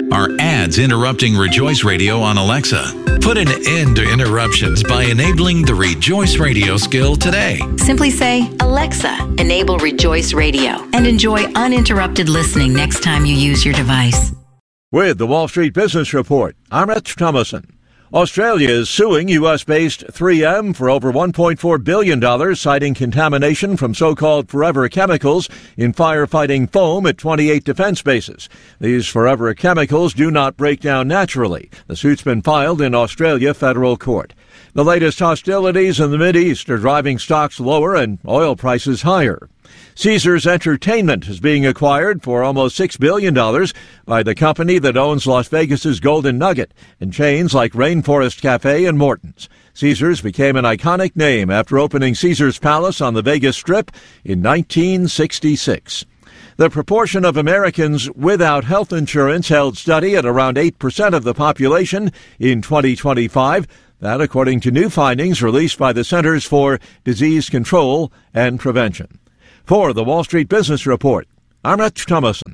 Are ads interrupting Rejoice Radio on Alexa? Put an end to interruptions by enabling the Rejoice Radio skill today. Simply say, Alexa, enable Rejoice Radio, and enjoy uninterrupted listening next time you use your device. With the Wall Street Business Report, I'm Rich Thomason. Australia is suing U.S.-based 3M for over $1.4 billion, citing contamination from so-called forever chemicals in firefighting foam at 28 defense bases. These forever chemicals do not break down naturally. The suit's been filed in Australia federal court. The latest hostilities in the Mideast are driving stocks lower and oil prices higher. Caesars Entertainment is being acquired for almost $6 billion by the company that owns Las Vegas's Golden Nugget and chains like Rainforest Cafe and Morton's. Caesars became an iconic name after opening Caesars Palace on the Vegas Strip in 1966. The proportion of Americans without health insurance held steady at around 8% of the population in 2025. That, according to new findings released by the Centers for Disease Control and Prevention. For the Wall Street Business Report, I'm Rich Thomason.